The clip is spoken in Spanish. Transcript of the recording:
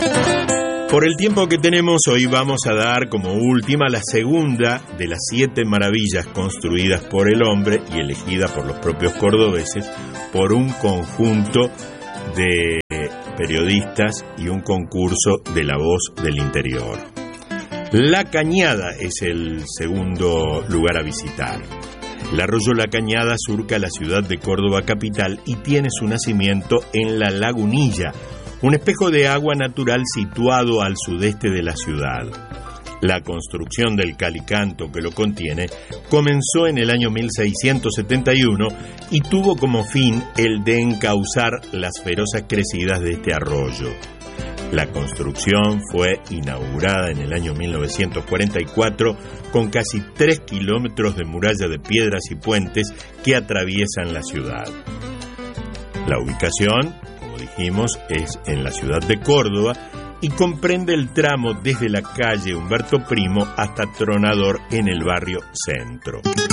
Por el tiempo que tenemos, hoy vamos a dar como última la segunda de las 7 maravillas construidas por el hombre y elegida por los propios cordobeses por un conjunto de periodistas y un concurso de La Voz del Interior. La Cañada es el segundo lugar a visitar. El arroyo La Cañada surca la ciudad de Córdoba capital y tiene su nacimiento en la Lagunilla, un espejo de agua natural situado al sudeste de la ciudad. La construcción del calicanto que lo contiene comenzó en el año 1671 y tuvo como fin el de encauzar las ferozas crecidas de este arroyo. La construcción fue inaugurada en el año 1944 con casi 3 kilómetros de muralla de piedras y puentes que atraviesan la ciudad. La ubicación, como dijimos, es en la ciudad de Córdoba y comprende el tramo desde la calle Humberto Primo hasta Tronador en el barrio Centro.